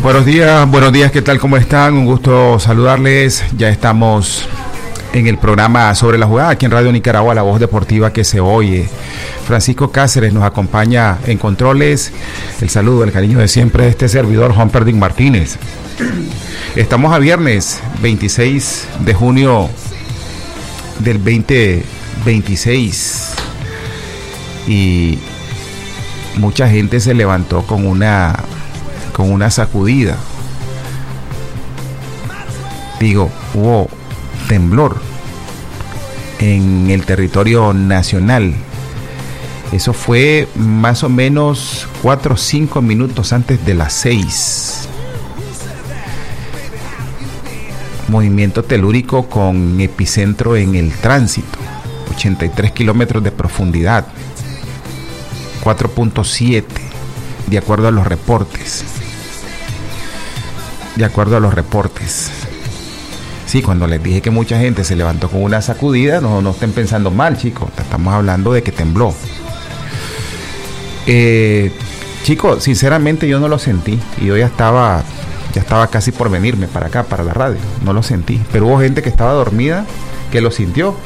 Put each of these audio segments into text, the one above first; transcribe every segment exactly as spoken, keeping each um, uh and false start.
Buenos días, buenos días, ¿qué tal? ¿Cómo están? Un gusto saludarles. Ya estamos en el programa Sobre la Jugada, aquí en Radio Nicaragua, la voz deportiva que se oye. Francisco Cáceres nos acompaña en controles. El saludo, el cariño de siempre de este servidor, Juan Perdín Martínez. Estamos a viernes veintiséis de junio del veinte veintiséis y mucha gente se levantó con una con una sacudida. Digo, hubo temblor en el territorio nacional. Eso fue más o menos cuatro o cinco minutos antes de las seis. Movimiento telúrico con epicentro en el tránsito, ochenta y tres kilómetros de profundidad, cuatro punto siete, de acuerdo a los reportes. De acuerdo a los reportes. Sí, cuando les dije que mucha gente se levantó con una sacudida, no, no estén pensando mal, chicos. Estamos hablando de que tembló. Eh, chicos, sinceramente yo no lo sentí. Y yo ya estaba, ya estaba casi por venirme para acá, para la radio. No lo sentí. Pero hubo gente que estaba dormida que lo sintió.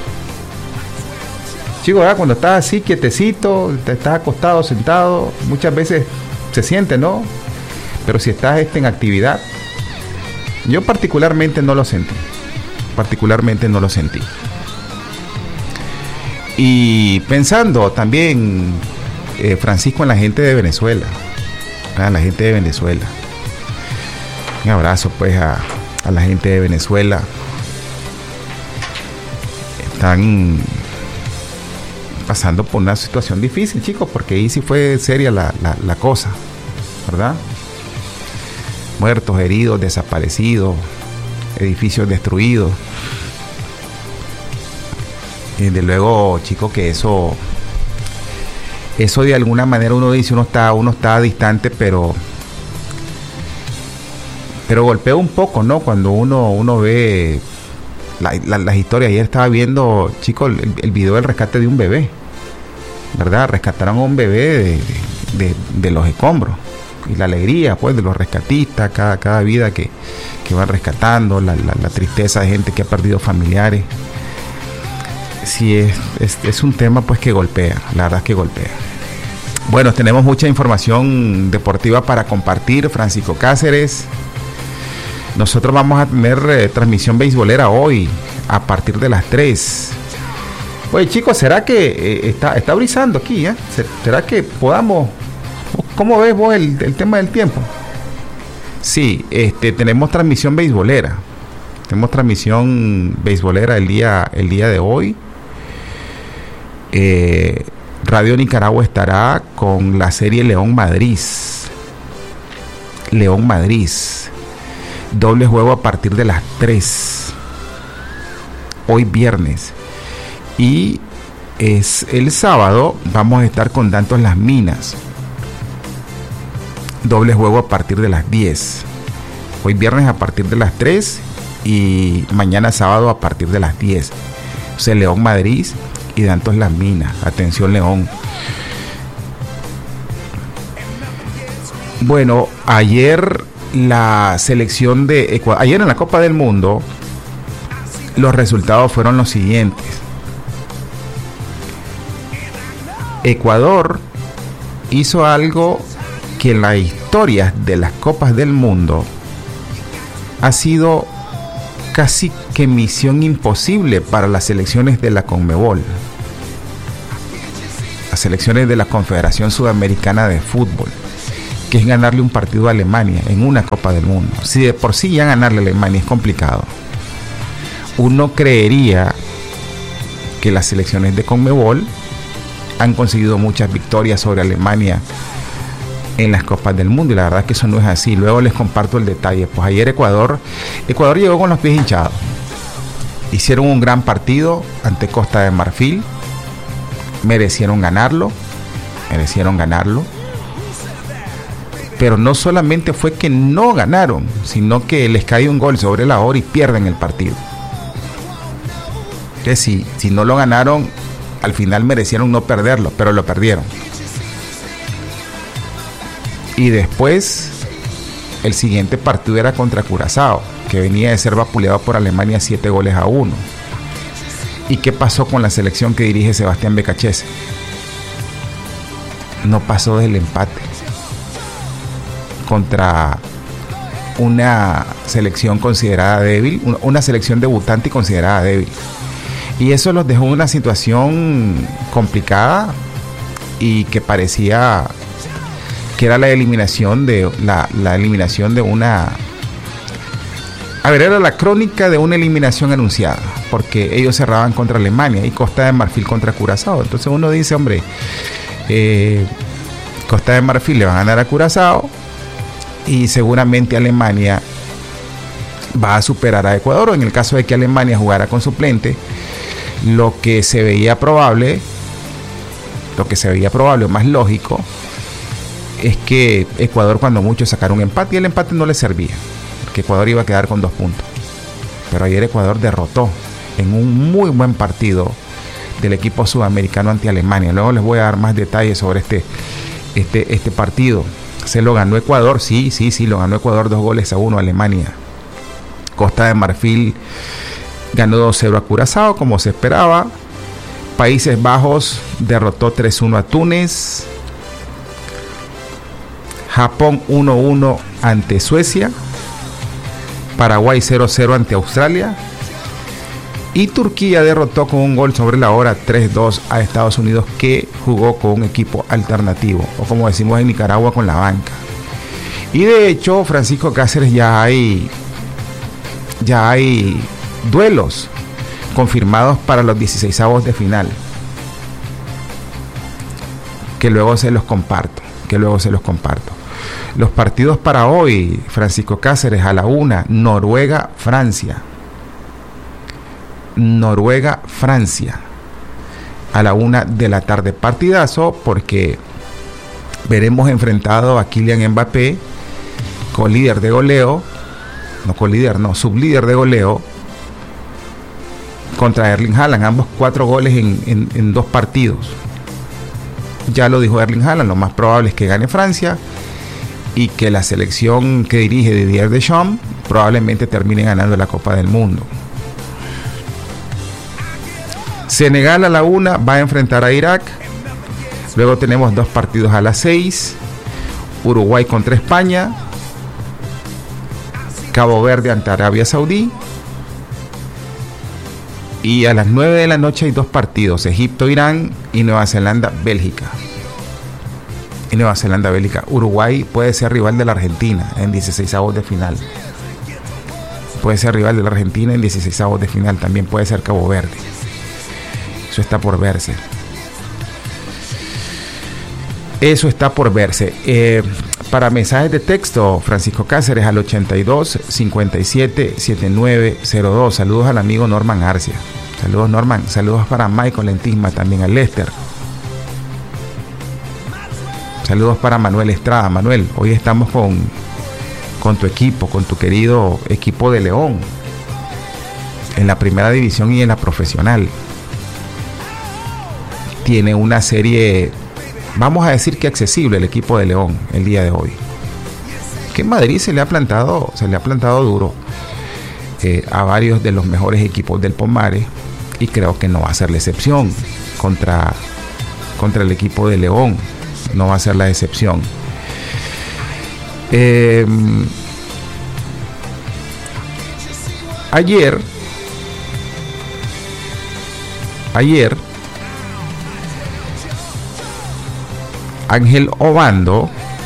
Chicos, ¿verdad? Cuando estás así, quietecito, te estás acostado, sentado, muchas veces se siente, ¿no? Pero si estás este, en actividad, yo particularmente no lo sentí. Particularmente no lo sentí. Y pensando también, eh, Francisco, en la gente de Venezuela. A la gente de Venezuela. Un abrazo pues a, a la gente de Venezuela. Están pasando por una situación difícil, chicos, porque ahí sí fue seria la, la, la cosa, ¿verdad? Muertos, heridos, desaparecidos, edificios destruidos. Y desde luego, chicos, que eso eso de alguna manera uno dice, uno está, uno está distante, pero pero golpea un poco, ¿no? Cuando uno, uno ve la, la, las historias. Ayer estaba viendo, chicos, el, el video del rescate de un bebé, ¿verdad? Rescataron a un bebé de, de, de, de los escombros. Y la alegría pues de los rescatistas, cada, cada vida que, que van rescatando, la, la, la tristeza de gente que ha perdido familiares. Sí, es, es, es un tema pues que golpea, la verdad es que golpea. Bueno, tenemos mucha información deportiva para compartir, Francisco Cáceres. Nosotros vamos a tener eh, transmisión beisbolera hoy a partir de las tres. Oye, chicos, ¿será que eh, está, está brisando aquí? ¿eh? ¿Será que podamos... ¿Cómo ves vos el, el tema del tiempo? Sí, este, tenemos transmisión beisbolera. Tenemos transmisión beisbolera el día, el día de hoy. Eh, Radio Nicaragua estará con la serie León Madrid. León Madrid. Doble juego a partir de las tres. Hoy viernes. Y es el sábado vamos a estar con Dantos Las Minas. Doble juego a partir de las diez. Hoy viernes a partir de las tres y mañana sábado a partir de las diez. O sea, León Madrid y Dantos Las Minas. Atención, León. Bueno, ayer la selección de Ecuador, ayer en la Copa del Mundo, los resultados fueron los siguientes. Ecuador hizo algo que en la historia de las Copas del Mundo ha sido casi que misión imposible para las selecciones de la Conmebol, las selecciones de la Confederación Sudamericana de Fútbol, que es ganarle un partido a Alemania en una Copa del Mundo. Si de por sí ya ganarle a Alemania es complicado, uno creería que las selecciones de Conmebol han conseguido muchas victorias sobre Alemania en las Copas del Mundo, y la verdad es que eso no es así. Luego les comparto el detalle. Pues ayer Ecuador Ecuador llegó con los pies hinchados. Hicieron un gran partido ante Costa de Marfil. Merecieron ganarlo. Merecieron ganarlo. Pero no solamente fue que no ganaron, sino que les cae un gol sobre la hora y pierden el partido. Que si, si no lo ganaron, al final merecieron no perderlo, pero lo perdieron. Y después el siguiente partido era contra Curazao, que venía de ser vapuleado por Alemania siete goles a uno. ¿Y qué pasó con la selección que dirige Sebastián Becachese? No pasó del empate contra una selección considerada débil, una selección debutante y considerada débil. Y eso los dejó en una situación complicada y que parecía que era la eliminación de la, la eliminación de una a ver, era la crónica de una eliminación anunciada, porque ellos cerraban contra Alemania y Costa de Marfil contra Curazao. Entonces uno dice, hombre, eh, Costa de Marfil le va a ganar a Curazao y seguramente Alemania va a superar a Ecuador, o en el caso de que Alemania jugara con suplente, lo que se veía probable, lo que se veía probable o más lógico, es que Ecuador cuando mucho sacara un empate, y el empate no le servía, porque Ecuador iba a quedar con dos puntos. Pero ayer Ecuador derrotó en un muy buen partido del equipo sudamericano ante Alemania. Luego les voy a dar más detalles sobre este, este, este partido. Se lo ganó Ecuador, sí, sí, sí, lo ganó Ecuador dos goles a uno a Alemania. Costa de Marfil ganó dos cero a Curazao, como se esperaba. Países Bajos derrotó tres uno a Túnez. Japón uno uno ante Suecia. Paraguay cero cero ante Australia. Y Turquía derrotó con un gol sobre la hora tres dos a Estados Unidos, que jugó con un equipo alternativo, o como decimos en Nicaragua, con la banca. Y de hecho, Francisco Cáceres, ya hay ya hay duelos confirmados para los dieciseisavos de final, que luego se los comparto, que luego se los comparto. Los partidos para hoy, Francisco Cáceres, a la una, Noruega, Francia. Noruega, Francia. A la una de la tarde. Partidazo, porque veremos enfrentado a Kylian Mbappé, con líder de goleo, no con líder, no, sublíder de goleo, contra Erling Haaland, ambos cuatro goles en, en, en dos partidos. Ya lo dijo Erling Haaland, lo más probable es que gane Francia y que la selección que dirige Didier Deschamps probablemente termine ganando la Copa del Mundo. Senegal a la una va a enfrentar a Irak. Luego tenemos dos partidos a las seis. Uruguay contra España. Cabo Verde ante Arabia Saudí. Y a las nueve de la noche hay dos partidos: Egipto-Irán y Nueva Zelanda-Bélgica. Y Nueva Zelanda-Bélgica. Uruguay puede ser rival de la Argentina en dieciseisavos de final. Puede ser rival de la Argentina en dieciseisavos de final. También puede ser Cabo Verde. Eso está por verse. Eso está por verse. Eh, para mensajes de texto, Francisco Cáceres al ochenta y dos, cincuenta y siete, setenta y nueve cero dos. Saludos al amigo Norman Arcia. Saludos, Norman. Saludos para Michael Lentisma, también a Lester. Saludos para Manuel Estrada. Manuel, hoy estamos con, con tu equipo, con tu querido equipo de León, en la primera división y en la profesional. Tiene una serie, vamos a decir que accesible, el equipo de León el día de hoy. Que en Madrid se le ha plantado, se le ha plantado duro eh, a varios de los mejores equipos del Pomare, y creo que no va a ser la excepción contra, contra el equipo de León. No va a ser la excepción. Eh, ayer, ayer, Ángel Obando,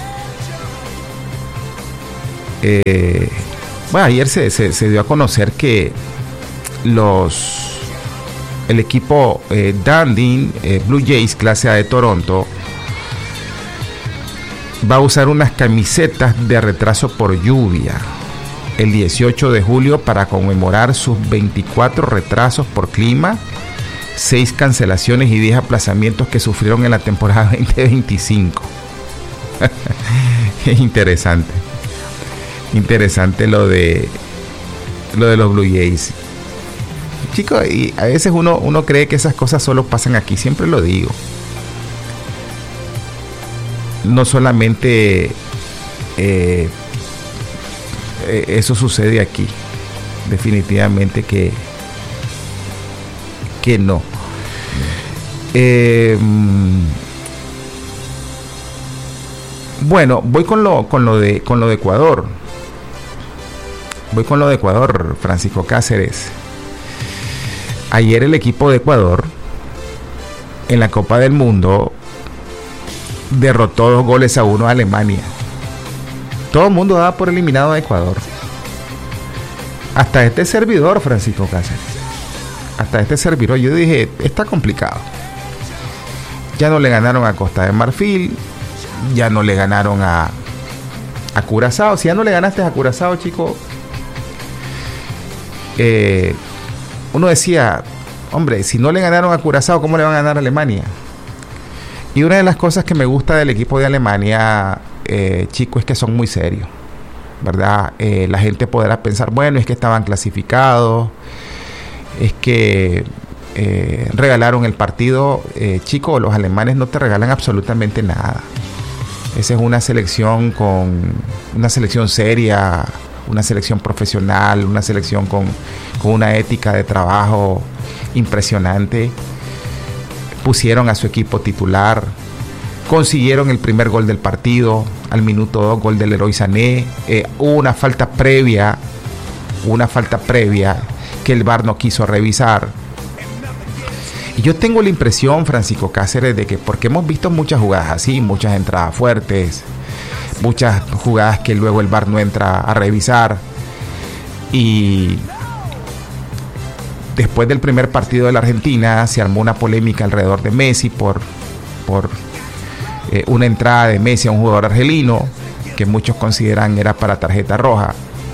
eh, bueno, ayer se, se, se dio a conocer que los el equipo eh, Dundee eh, Blue Jays clase A de Toronto va a usar unas camisetas de retraso por lluvia el dieciocho de julio para conmemorar sus veinticuatro retrasos por clima, seis cancelaciones y diez aplazamientos que sufrieron en la temporada veinte veinticinco. Es interesante. Interesante lo de lo de los Blue Jays. Chicos, y a veces uno, uno cree que esas cosas solo pasan aquí, siempre lo digo. No solamente eh, eh, eso sucede aquí. Definitivamente que, que no. Eh, bueno, voy con lo, con lo de con lo de Ecuador. Voy con lo de Ecuador, Francisco Cáceres. Ayer el equipo de Ecuador en la Copa del Mundo derrotó dos goles a uno a Alemania. Todo el mundo daba por eliminado a Ecuador. Hasta este servidor, Francisco Cáceres. Hasta este servidor. Yo dije, está complicado. Ya no le ganaron a Costa de Marfil. Ya no le ganaron a, a Curazao. Si ya no le ganaste a Curazao, chico. Eh, uno decía, hombre, si no le ganaron a Curazao, ¿cómo le van a ganar a Alemania? Y una de las cosas que me gusta del equipo de Alemania, eh, chico, es que son muy serios. ¿Verdad? Eh, la gente podrá pensar, bueno, es que estaban clasificados, es que eh, regalaron el partido. Eh, chicos, los alemanes no te regalan absolutamente nada. Esa es una selección con una selección seria, una selección profesional, una selección con, con una ética de trabajo impresionante. Pusieron a su equipo titular, consiguieron el primer gol del partido, al minuto dos, gol del Leroy Sané. Eh, hubo una falta previa, una falta previa que el V A R no quiso revisar. Y yo tengo la impresión, Francisco Cáceres, de que porque hemos visto muchas jugadas así, muchas entradas fuertes, muchas jugadas que luego el V A R no entra a revisar. Y después del primer partido de la Argentina se armó una polémica alrededor de Messi por... por Eh, una entrada de Messi a un jugador argelino que muchos consideran era para tarjeta roja,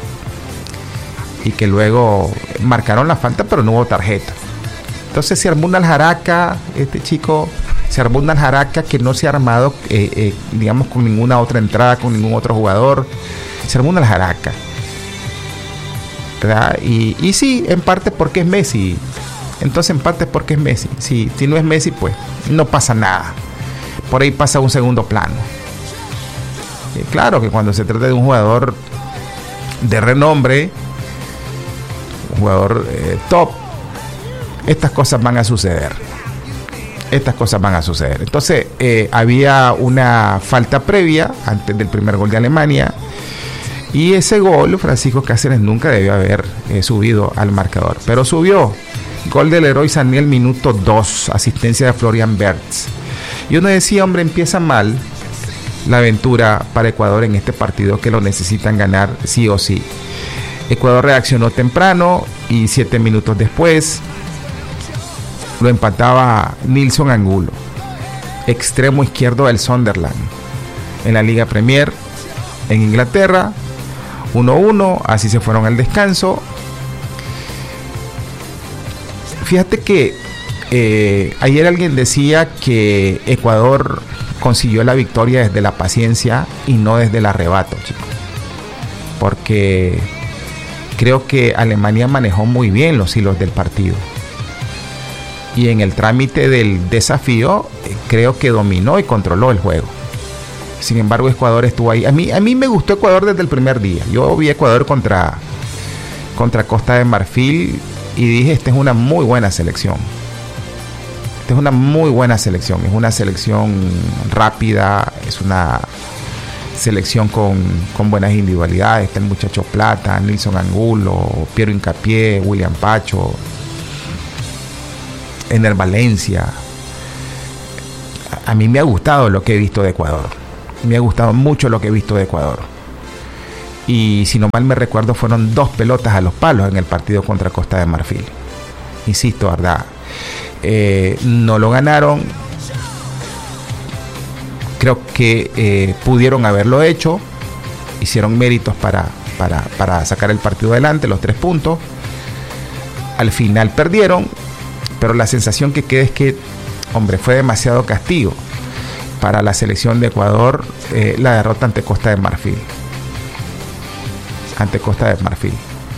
y que luego marcaron la falta pero no hubo tarjeta. Entonces se armó una aljaraca, este chico se armó una aljaraca que no se ha armado eh, eh, digamos con ninguna otra entrada, con ningún otro jugador. Se armó una aljaraca, ¿verdad? Y, y sí, en parte porque es Messi. Entonces en parte porque es Messi. Si, si no es Messi, pues no pasa nada. Por ahí pasa un segundo plano. Eh, claro que cuando se trata de un jugador de renombre, un jugador eh, top, estas cosas van a suceder. Estas cosas van a suceder. Entonces, eh, había una falta previa antes del primer gol de Alemania. Y ese gol, Francisco Cáceres nunca debió haber eh, subido al marcador. Pero subió. Gol del Leroy Sané al minuto dos. Asistencia de Florian Wirtz. Y uno decía, hombre, empieza mal la aventura para Ecuador en este partido que lo necesitan ganar sí o sí. Ecuador reaccionó temprano y siete minutos después lo empataba Nilson Angulo, extremo izquierdo del Sunderland, en la Liga Premier en Inglaterra. uno uno, así se fueron al descanso. Fíjate que Eh, ayer alguien decía que Ecuador consiguió la victoria desde la paciencia y no desde el arrebato, chicos. Porque creo que Alemania manejó muy bien los hilos del partido. Y en el trámite del desafío, eh, creo que dominó y controló el juego. Sin embargo, Ecuador estuvo ahí. A mí, a mí me gustó Ecuador desde el primer día. Yo vi Ecuador contra, contra Costa de Marfil y dije, esta es una muy buena selección. Es una muy buena selección, es una selección rápida, es una selección con, con buenas individualidades. Está el muchacho Plata, Nilson Angulo, Piero Hincapié, William Pacho, Ener Valencia. A mí me ha gustado lo que he visto de Ecuador, me ha gustado mucho lo que he visto de Ecuador. Y si no mal me recuerdo, fueron dos pelotas a los palos en el partido contra Costa de Marfil. Insisto, ¿verdad? Eh, no lo ganaron. Creo que eh, pudieron haberlo hecho. Hicieron méritos para, para, para sacar el partido adelante, los tres puntos. Al final perdieron, pero la sensación que queda es que, hombre, fue demasiado castigo para la selección de Ecuador eh, la derrota ante Costa de Marfil. Ante Costa de Marfil.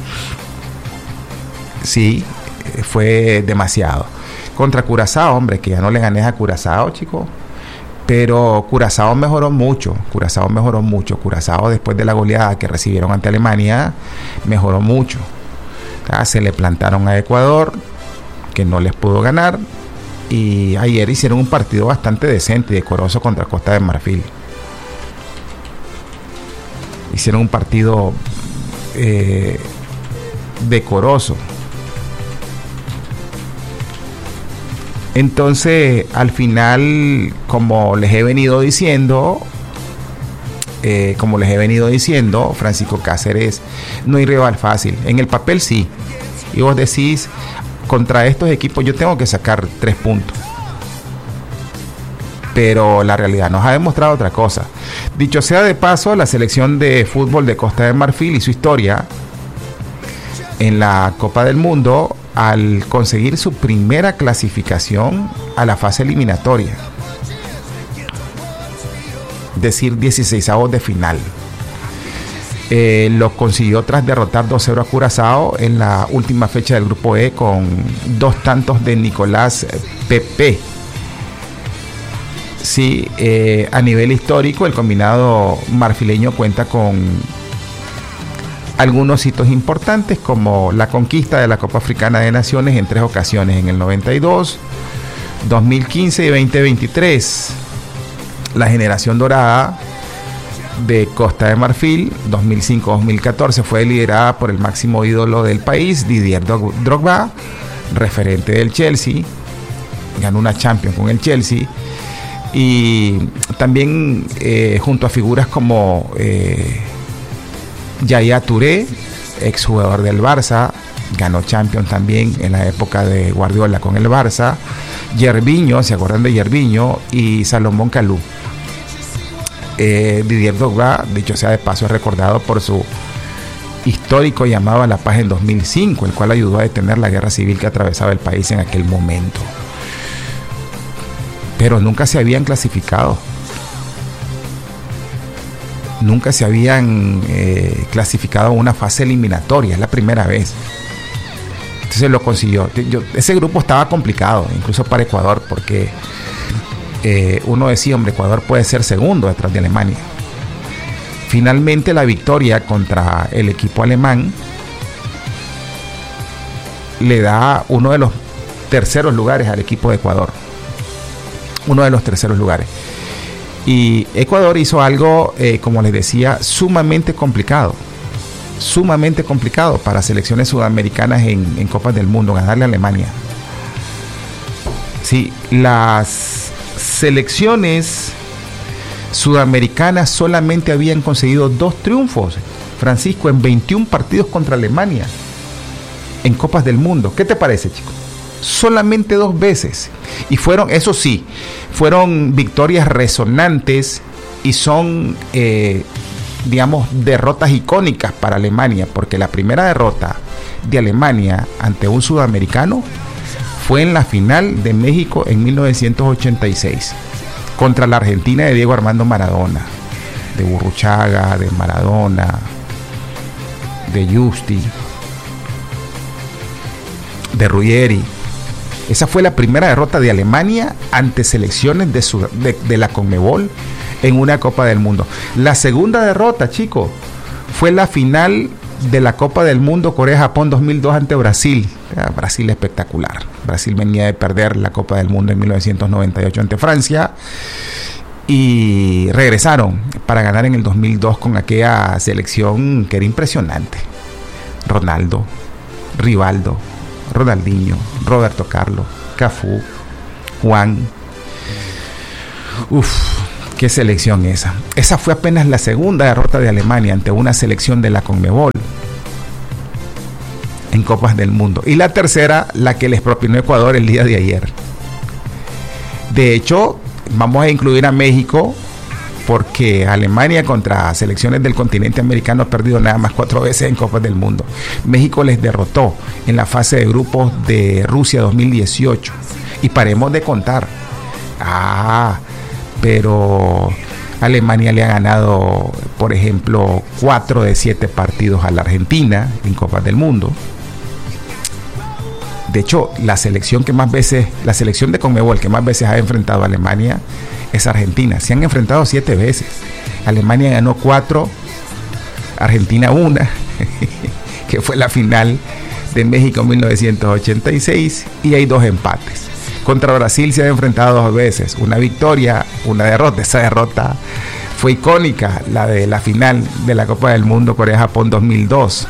Sí, fue demasiado. Contra Curazao, hombre, que ya no le ganes a Curazao, chico. Pero Curazao mejoró mucho, Curazao mejoró mucho, Curazao después de la goleada que recibieron ante Alemania, mejoró mucho. ¿Tá? Se le plantaron a Ecuador, que no les pudo ganar, y ayer hicieron un partido bastante decente y decoroso contra Costa de Marfil. Hicieron un partido eh, decoroso. Entonces, al final, como les he venido diciendo, eh, como les he venido diciendo, Francisco Cáceres no hay rival fácil. En el papel sí. Y vos decís, contra estos equipos yo tengo que sacar tres puntos. Pero la realidad nos ha demostrado otra cosa. Dicho sea de paso, la selección de fútbol de Costa de Marfil y su historia en la Copa del Mundo al conseguir su primera clasificación a la fase eliminatoria, es decir, dieciseisavos de final. Eh, lo consiguió tras derrotar dos cero a Curazao en la última fecha del grupo E con dos tantos de Nicolás Pepe. Sí, eh, a nivel histórico el combinado marfileño cuenta con algunos hitos importantes como la conquista de la Copa Africana de Naciones en tres ocasiones, en el noventa y dos, dos mil quince y veinte veintitrés. La generación dorada de Costa de Marfil, dos mil cinco a dos mil catorce, fue liderada por el máximo ídolo del país, Didier Drogba, referente del Chelsea. Ganó una Champions con el Chelsea. Y también eh, junto a figuras como eh, Yaya Touré, exjugador del Barça, ganó Champions también en la época de Guardiola con el Barça, Yerviño, ¿se acuerdan de Yerviño? Y Salomón Kalou. Eh, Didier Drogba, dicho sea de paso, es recordado por su histórico llamado a la paz en dos mil cinco, el cual ayudó a detener la guerra civil que atravesaba el país en aquel momento. Pero nunca se habían clasificado. Nunca se habían eh, clasificado a una fase eliminatoria, es la primera vez. Entonces lo consiguió. Yo, ese grupo estaba complicado, incluso para Ecuador, porque eh, uno decía, hombre, Ecuador puede ser segundo detrás de Alemania. Finalmente la victoria contra el equipo alemán le da uno de los terceros lugares al equipo de Ecuador. Uno de los terceros lugares. Y Ecuador hizo algo, eh, como les decía, sumamente complicado. Sumamente complicado para selecciones sudamericanas en, en Copas del Mundo, ganarle a Alemania. Sí, las selecciones sudamericanas solamente habían conseguido dos triunfos, Francisco, en veintiún partidos contra Alemania en Copas del Mundo. ¿Qué te parece, chico? Solamente dos veces. Y fueron, eso sí, fueron victorias resonantes y son, eh, digamos, derrotas icónicas para Alemania, porque la primera derrota de Alemania ante un sudamericano fue en la final de México en mil novecientos ochenta y seis contra la Argentina de Diego Armando Maradona, de Burruchaga, de Maradona, de Justi, de Ruggeri. Esa fue la primera derrota de Alemania ante selecciones de, su, de, de la Conmebol en una Copa del Mundo. La segunda derrota, chicos, fue la final de la Copa del Mundo Corea-Japón dos mil dos ante Brasil. Brasil espectacular. Brasil venía de perder la Copa del Mundo en mil novecientos noventa y ocho ante Francia y regresaron para ganar en el dos mil dos con aquella selección que era impresionante. Ronaldo, Rivaldo, Ronaldinho, Roberto Carlos, Cafú, Juan. Uf, qué selección esa. Esa fue apenas la segunda derrota de Alemania ante una selección de la Conmebol en Copas del Mundo. Y la tercera, la que les propinó Ecuador el día de ayer. De hecho, vamos a incluir a México, porque Alemania contra selecciones del continente americano ha perdido nada más cuatro veces en Copas del Mundo. México les derrotó en la fase de grupos de Rusia dos mil dieciocho. Y paremos de contar. Ah, pero Alemania le ha ganado, por ejemplo, cuatro de siete partidos a la Argentina en Copas del Mundo. De hecho, la selección que más veces, la selección de Conmebol que más veces ha enfrentado a Alemania es Argentina. Se han enfrentado siete veces. Alemania ganó cuatro, Argentina una, que fue la final de México mil novecientos ochenta y seis, y hay dos empates. Contra Brasil se han enfrentado dos veces, una victoria, una derrota. Esa derrota fue icónica, la de la final de la Copa del Mundo Corea-Japón dos mil dos.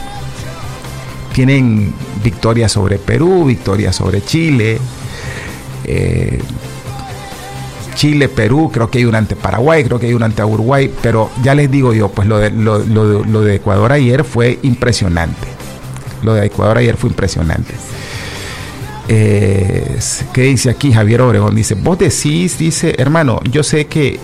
Tienen victoria sobre Perú, victoria sobre Chile, eh, Chile, Perú, creo que hay una ante Paraguay, creo que hay una ante Uruguay, pero ya les digo yo, pues lo de, lo, lo, lo de Ecuador ayer fue impresionante. Lo de Ecuador ayer fue impresionante. Eh, ¿Qué dice aquí Javier Obregón? Dice, vos decís, dice, hermano, yo sé que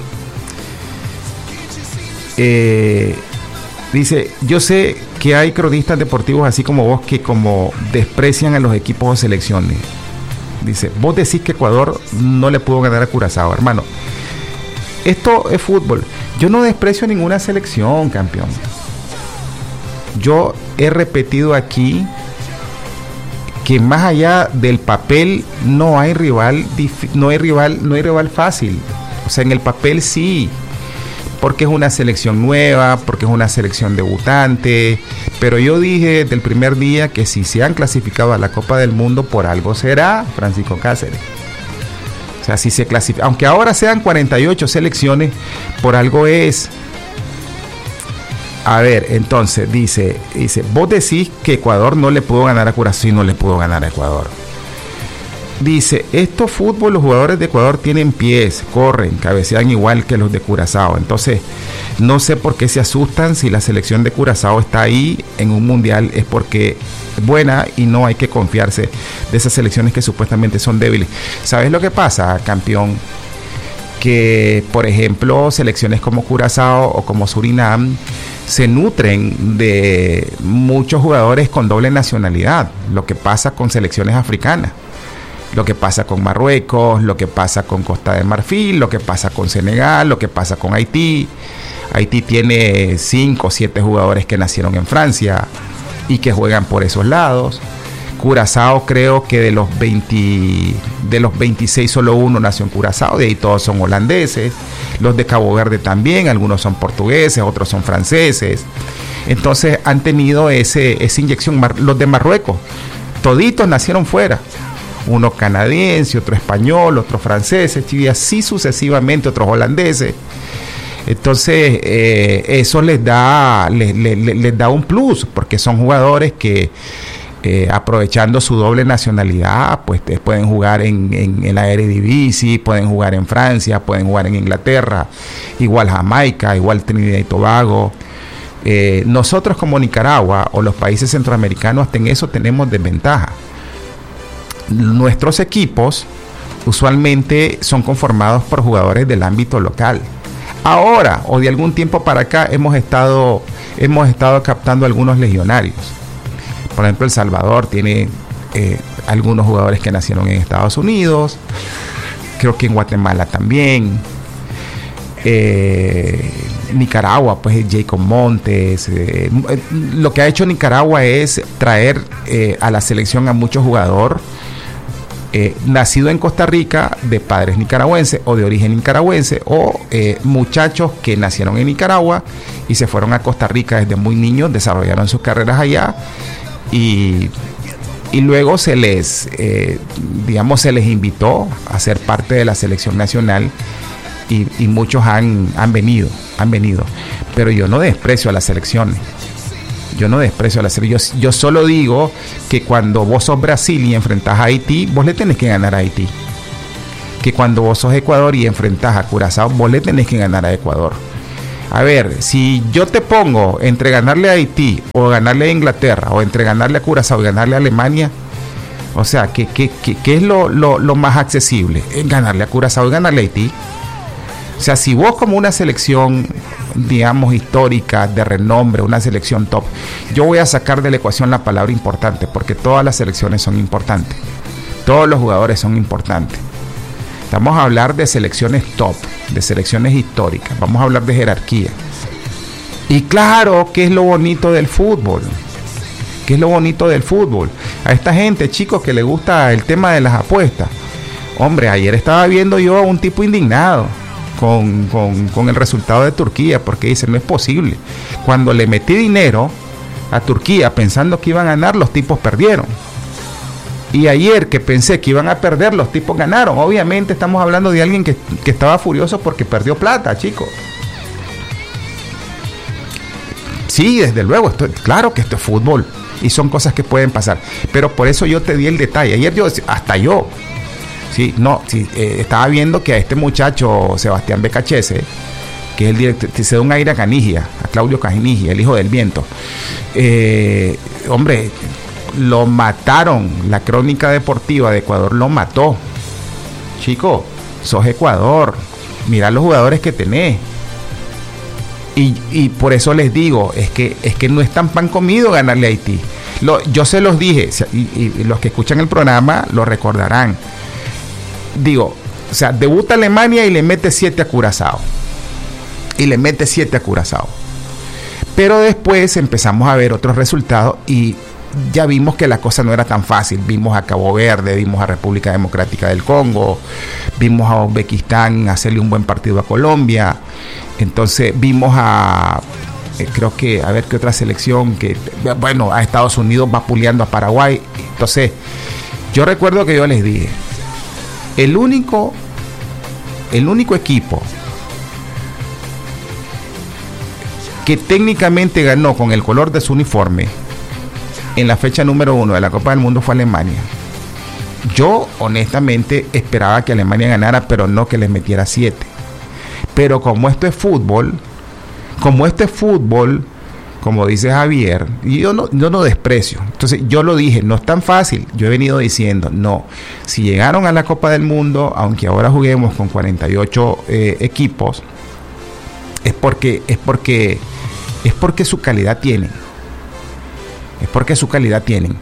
eh, dice, yo sé que hay cronistas deportivos así como vos que como desprecian a los equipos o selecciones. Dice, vos decís que Ecuador no le pudo ganar a Curazao, hermano. Esto es fútbol. Yo no desprecio ninguna selección, campeón. Yo he repetido aquí que más allá del papel no hay rival, no hay rival, no hay rival fácil. O sea, en el papel sí, porque es una selección nueva, porque es una selección debutante, pero yo dije desde el primer día que si se han clasificado a la Copa del Mundo, por algo será, Francisco Cáceres. O sea, si se clasifica, aunque ahora sean cuarenta y ocho selecciones, por algo es. A ver, entonces, dice, dice, vos decís que Ecuador no le pudo ganar a Curazao, y no le pudo ganar a Ecuador. Dice, estos fútbol, los jugadores de Ecuador tienen pies, corren, cabecean igual que los de Curazao. Entonces, no sé por qué se asustan si la selección de Curazao está ahí en un mundial, es porque es buena y no hay que confiarse de esas selecciones que supuestamente son débiles. ¿Sabes lo que pasa, campeón? Que, por ejemplo, selecciones como Curazao o como Surinam se nutren de muchos jugadores con doble nacionalidad, lo que pasa con selecciones africanas. Lo que pasa con Marruecos, lo que pasa con Costa de Marfil, lo que pasa con Senegal, lo que pasa con Haití. Haití tiene cinco o siete jugadores que nacieron en Francia y que juegan por esos lados. Curazao, creo que de los veinte, de los veintiséis solo uno nació en Curazao, de ahí todos son holandeses. Los de Cabo Verde también, algunos son portugueses, otros son franceses. Entonces han tenido ese, esa inyección. Los de Marruecos, toditos nacieron fuera. Uno canadiense, otro español, otro francés, y así sucesivamente, otros holandeses. Entonces, eh, eso les da, les, les, les da un plus, porque son jugadores que, eh, aprovechando su doble nacionalidad, pues eh, pueden jugar en, en, en la Eredivisie, pueden jugar en Francia, pueden jugar en Inglaterra, igual Jamaica, igual Trinidad y Tobago. Eh, nosotros como Nicaragua o los países centroamericanos, en eso tenemos desventaja. Nuestros equipos usualmente son conformados por jugadores del ámbito local. Ahora o de algún tiempo para acá hemos estado hemos estado captando algunos legionarios. Por ejemplo, El Salvador tiene eh, algunos jugadores que nacieron en Estados Unidos. Creo que en Guatemala también. Eh, Nicaragua, pues Jacob Montes. Eh, lo que ha hecho Nicaragua es traer eh, a la selección a muchos jugadores Eh, nacido en Costa Rica, de padres nicaragüenses o de origen nicaragüense, o eh, muchachos que nacieron en Nicaragua y se fueron a Costa Rica desde muy niños, desarrollaron sus carreras allá y, y luego se les, eh, digamos, se les invitó a ser parte de la selección nacional y, y muchos han, han venido, han venido. Pero yo no desprecio a las selecciones. Yo no desprecio a la selección. Yo, yo solo digo que cuando vos sos Brasil y enfrentás a Haití, vos le tenés que ganar a Haití. Que cuando vos sos Ecuador y enfrentás a Curazao, vos le tenés que ganar a Ecuador. A ver, si yo te pongo entre ganarle a Haití o ganarle a Inglaterra o entre ganarle a Curazao y ganarle a Alemania, o sea, ¿qué, qué, qué, qué es lo, lo, lo más accesible? Ganarle a Curazao y ganarle a Haití. O sea, si vos como una selección, digamos, histórica, de renombre, una selección top, yo voy a sacar de la ecuación la palabra importante, porque todas las selecciones son importantes, todos los jugadores son importantes. Vamos a hablar de selecciones top, de selecciones históricas, vamos a hablar de jerarquía. Y claro, ¿qué es lo bonito del fútbol? ¿Qué es lo bonito del fútbol? A esta gente, chicos, que le gusta el tema de las apuestas. Hombre, ayer estaba viendo yo a un tipo indignado con, con, con el resultado de Turquía, porque dice, no es posible. Cuando le metí dinero a Turquía pensando que iban a ganar, los tipos perdieron. Y ayer que pensé que iban a perder, los tipos ganaron. Obviamente estamos hablando de alguien que, que estaba furioso porque perdió plata, chicos. Sí, desde luego, esto, claro que esto es fútbol y son cosas que pueden pasar. Pero por eso yo te di el detalle. Ayer yo, hasta yo, sí, no, sí, eh, estaba viendo que a este muchacho, Sebastián Becachese, que es el director, se da un aire a Canigia, a Claudio Canigia, el hijo del viento. Eh, hombre, lo mataron, la crónica deportiva de Ecuador lo mató. Chico, sos Ecuador, mirá los jugadores que tenés. Y, y por eso les digo, es que, es que no es tan pan comido ganarle a Haití. Lo, yo se los dije, y, y los que escuchan el programa lo recordarán. Digo, o sea, debuta Alemania y le mete siete a Curazao. Y le mete siete a Curazao. Pero después empezamos a ver otros resultados y ya vimos que la cosa no era tan fácil. Vimos a Cabo Verde, vimos a República Democrática del Congo, vimos a Uzbekistán hacerle un buen partido a Colombia. Entonces vimos a, eh, creo que, a ver qué otra selección, que bueno, a Estados Unidos vapuleando a Paraguay. Entonces, yo recuerdo que yo les dije, el único, el único equipo que técnicamente ganó con el color de su uniforme en la fecha número uno de la Copa del Mundo fue Alemania. Yo honestamente esperaba que Alemania ganara, pero no que les metiera siete. Pero como esto es fútbol, como esto es fútbol, como dice Javier, y yo no, yo no desprecio. Entonces yo lo dije, no es tan fácil. Yo he venido diciendo, no, si llegaron a la Copa del Mundo, aunque ahora juguemos con cuarenta y ocho eh, equipos, es porque, es porque, es porque su calidad tienen. Es porque su calidad tienen.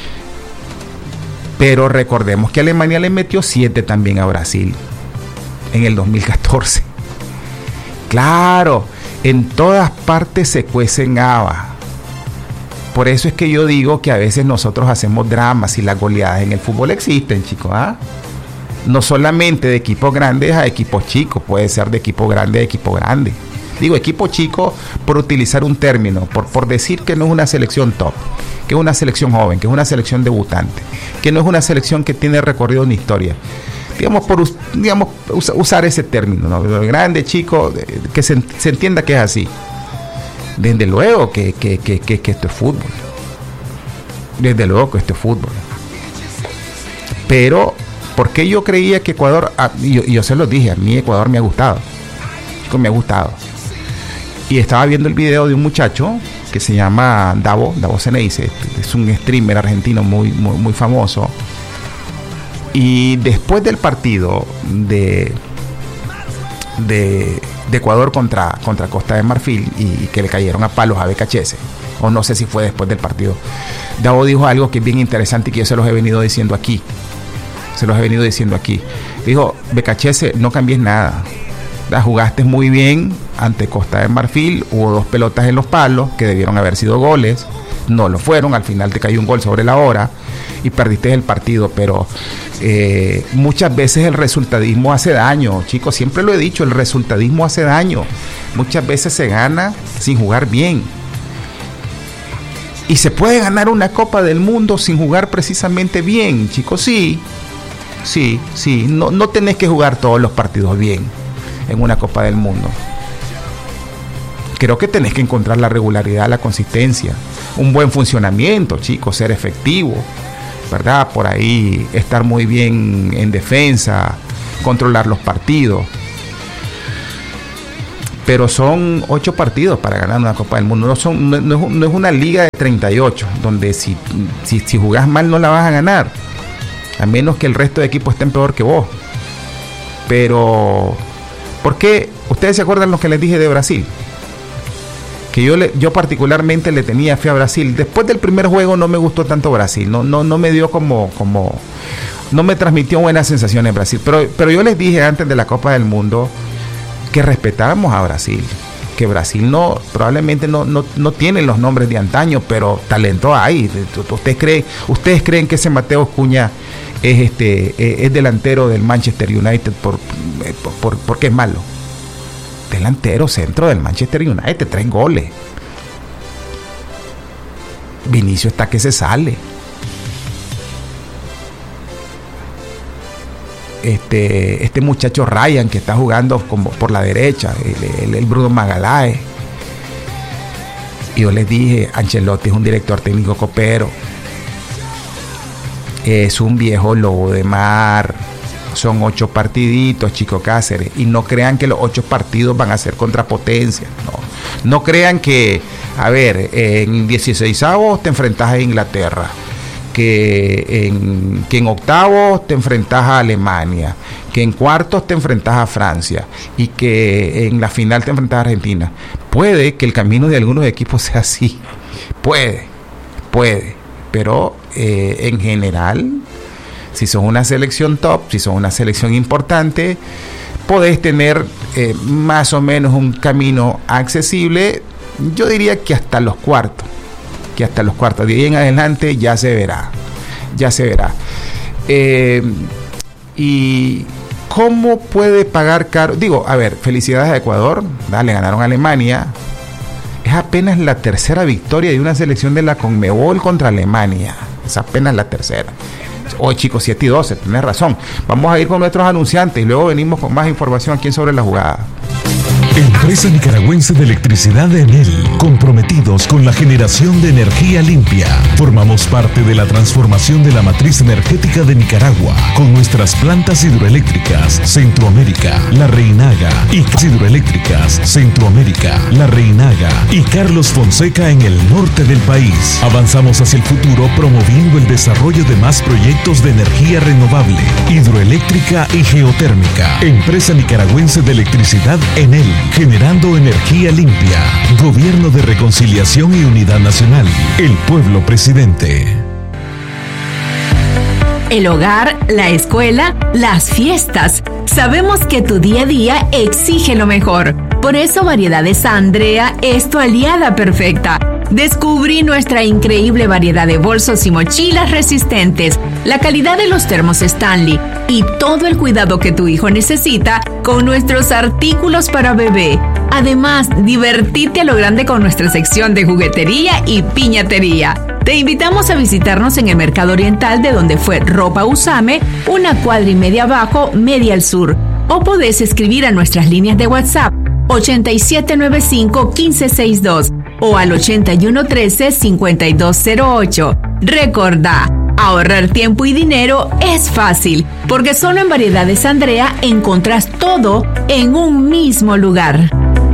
Pero recordemos que Alemania le metió siete también a Brasil en el dos mil catorce. Claro, en todas partes se cuecen habas. Por eso es que yo digo que a veces nosotros hacemos dramas y las goleadas en el fútbol existen, chicos. ¿Ah? No solamente de equipos grandes a equipos chicos, puede ser de equipo grande a equipo grande. Digo equipo chico por utilizar un término, por, por decir que no es una selección top, que es una selección joven, que es una selección debutante, que no es una selección que tiene recorrido en historia. Digamos, por digamos, usar ese término, ¿no? Grande, chico, que se, se entienda que es así. Desde luego que, que, que, que, que esto es fútbol. Desde luego que esto es fútbol. Pero, ¿por qué yo creía que Ecuador, ah, y yo, yo se los dije, a mí Ecuador me ha gustado. Chico, me ha gustado. Y estaba viendo el video de un muchacho que se llama Davo, Davo Ceneice, es un streamer argentino muy, muy, muy famoso. Y después del partido de, de, de Ecuador contra, contra Costa de Marfil y, y que le cayeron a palos a Becachese, o no sé si fue después del partido, Davo dijo algo que es bien interesante y que yo se los he venido diciendo aquí. Se los he venido diciendo aquí. Dijo, Becachese, no cambies nada. La jugaste muy bien ante Costa de Marfil, hubo dos pelotas en los palos que debieron haber sido goles, no lo fueron, al final te cayó un gol sobre la hora y perdiste el partido, pero eh, muchas veces el resultadismo hace daño, chicos, siempre lo he dicho, el resultadismo hace daño, muchas veces se gana sin jugar bien. Y se puede ganar una Copa del Mundo sin jugar precisamente bien, chicos, sí, sí, sí, no, no tenés que jugar todos los partidos bien en una Copa del Mundo. Creo que tenés que encontrar la regularidad, la consistencia, un buen funcionamiento, chicos, ser efectivo, ¿verdad? Por ahí estar muy bien en defensa, controlar los partidos. Pero son ocho partidos para ganar una Copa del Mundo. No, son, no, no, es, no es una liga de treinta y ocho, donde si, si, si jugás mal no la vas a ganar, a menos que el resto de equipos estén peor que vos. Pero ¿por qué? ¿Ustedes se acuerdan lo que les dije de Brasil? Que yo, le, yo particularmente le tenía fe a Brasil. Después del primer juego no me gustó tanto Brasil. No, no, no me dio como, como... No me transmitió buenas sensaciones Brasil. Pero, pero yo les dije antes de la Copa del Mundo que respetáramos a Brasil. Que Brasil no, probablemente no, no, no tiene los nombres de antaño, pero talento hay. ¿Ustedes creen, ustedes creen que ese Mateus Cunha es este es delantero del Manchester United por, por, por porque es malo. Delantero centro del Manchester United, tres goles. Vinicius está que se sale. Este, este muchacho Ryan que está jugando como por la derecha, el, el, el Bruno Magaláes. Y yo les dije, Ancelotti es un director técnico copero. Es un viejo lobo de mar. Son ocho partiditos, Chico Cáceres. Y no crean que los ocho partidos van a ser contrapotencia. No, no crean que, a ver, en dieciseisavos te enfrentas a Inglaterra. Que en, que en octavos te enfrentas a Alemania. Que en cuartos te enfrentas a Francia. Y que en la final te enfrentas a Argentina. Puede que el camino de algunos equipos sea así. Puede, puede. Pero eh, en general, si son una selección top, si son una selección importante, podés tener eh, más o menos un camino accesible. Yo diría que hasta los cuartos, que hasta los cuartos. De ahí en adelante ya se verá, ya se verá. Eh, y ¿cómo puede pagar caro? Digo, a ver, felicidades a Ecuador, dale, ganaron a Alemania. Es apenas la tercera victoria de una selección de la Conmebol contra Alemania. Es apenas la tercera. Hoy, chicos, siete y doce, tenés razón. Vamos a ir con nuestros anunciantes y luego venimos con más información aquí en Sobre la Jugada. Empresa Nicaragüense de Electricidad Enel, comprometidos con la generación de energía limpia. Formamos parte de la transformación de la matriz energética de Nicaragua con nuestras plantas hidroeléctricas Centroamérica, La Reinaga y hidroeléctricas Centroamérica, La Reinaga y Carlos Fonseca en el norte del país. Avanzamos hacia el futuro promoviendo el desarrollo de más proyectos de energía renovable, hidroeléctrica y geotérmica. Empresa Nicaragüense de Electricidad Enel, generando energía limpia. Gobierno de Reconciliación y Unidad Nacional. El pueblo presidente. El hogar, la escuela, las fiestas. Sabemos que tu día a día exige lo mejor. Por eso Variedades Andrea es tu aliada perfecta. Descubrí nuestra increíble variedad de bolsos y mochilas resistentes, la calidad de los termos Stanley y todo el cuidado que tu hijo necesita con nuestros artículos para bebé. Además, divertirte a lo grande con nuestra sección de juguetería y piñatería. Te invitamos a visitarnos en el Mercado Oriental, de donde fue Ropa Usame, una cuadra y media abajo, media al sur. O podés escribir a nuestras líneas de WhatsApp ochenta y siete noventa y cinco, quince sesenta y dos o al ochenta y uno trece, cincuenta y dos cero ocho. Recordá, ahorrar tiempo y dinero es fácil, porque solo en Variedades Andrea encontrás todo en un mismo lugar.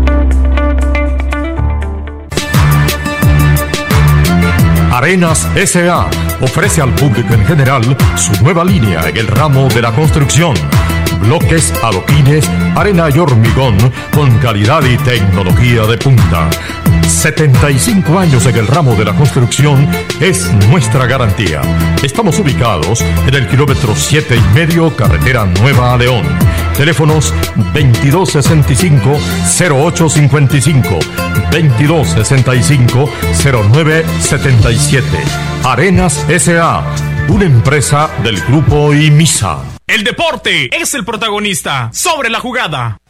Arenas S A ofrece al público en general su nueva línea en el ramo de la construcción. Bloques, adoquines, arena y hormigón con calidad y tecnología de punta. setenta y cinco años en el ramo de la construcción es nuestra garantía. Estamos ubicados en el kilómetro siete y medio, carretera Nueva a León. Teléfonos veintidós sesenta y cinco, cero ocho cincuenta y cinco, veintidós sesenta y cinco, cero nueve setenta y siete. Arenas S A, una empresa del grupo IMISA. El deporte es el protagonista. Sobre la Jugada.